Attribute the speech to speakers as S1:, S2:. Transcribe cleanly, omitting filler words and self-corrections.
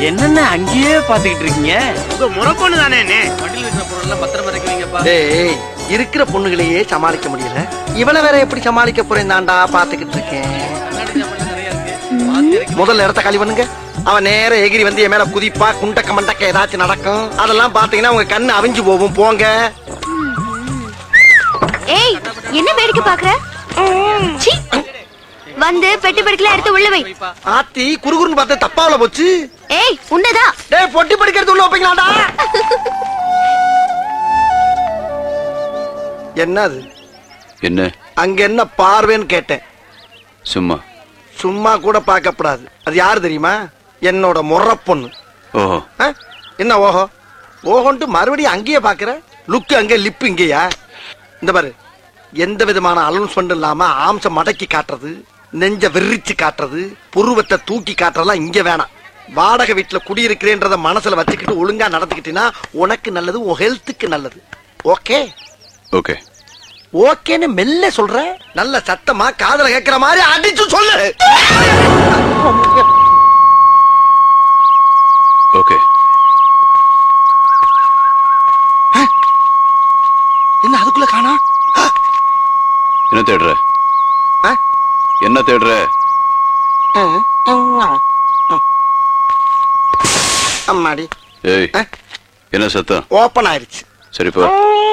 S1: என்னென்ன அங்கேயே பாத்துக்கிட்டு இருக்கீங்க?
S2: உங்க முறை பொண்ணு தானே
S1: வண்டியில் இருக்கிற பொருள் பத்திரமா வைக்கிறீங்கப்பா.
S3: டேய், இருக்கிற பொண்ணுகளையே சமாளிக்க முடியல, இவளை வேற எப்படி சமாளிக்க போறேன் தாண்டா பாத்துக்கிட்டு இருக்கேன். முதல்ல இடத்த காலி பண்ணுங்க. அவன் நேர எகிரி வந்து என் மேல குதிப்பா, குண்டக்க மண்டக்க ஏதாச்சும் நடக்கும். அதெல்லாம் பாத்தீங்கன்னா உங்க கண்ணு அவிஞ்சு போகும். போங்க.
S4: ஏய், என்ன வேடிக்கை பாக்குற? சீ, வந்து பெட்டி படுக்கல எடுத்து உள்ள வை.
S3: ஆத்தி குறுகுறுன்னு பார்த்து தப்பாவில போச்சு.
S4: ஏய், உன்னதா?
S3: டேய், பொட்டி படிக்கிறது உள்ள வைப்பீங்களாடா? என்னது?
S5: என்ன
S3: அங்க என்ன பார்வைன்னு கேட்டேன்.
S5: சும்மா
S3: சும்மா கூட பார்க்கப்படாது. அது யாரு தெரியுமா? என்னோட முறை பொண்ணு.
S5: ஓஹோ.
S3: என்ன ஓஹோ ஓஹோன்ட்டு மறுபடியும் அங்கேயே பாக்குற? லுக்கு அங்கே, லிப்பு இங்கேயா? இந்த பாரு, எந்த விதமான அலௌன்ஸ்மெண்ட் இல்லாம ஆம்ச மடக்கி காட்டுறது, நெஞ்ச வெறிச்சு காட்டுறது, புருவத்தை தூக்கி காட்டுறதெல்லாம் இங்க வேணாம். வாடகை வீட்டுல குடியிருக்கிறேன்றத மனசுல வச்சுக்கிட்டு ஒழுங்கா நடந்துக்கிட்டீங்கன்னா உனக்கு நல்லது, உன் ஹெல்த்துக்கு நல்லது. ஓகே
S5: ஓகே
S3: ஓகேன்னு மெல்ல சொல்ற. நல்ல சத்தமா காதல கேட்கிற மாதிரி அடிச்சு சொல்லு.
S5: ஓகே.
S3: என்ன அதுக்குள்ள காணா?
S5: என்ன தேடுற? என்ன தேடுற?
S3: அம்மாடி.
S5: ஏய், என்ன சத்தம்?
S3: ஓபன் ஆயிருச்சு.
S5: சரிப்பா.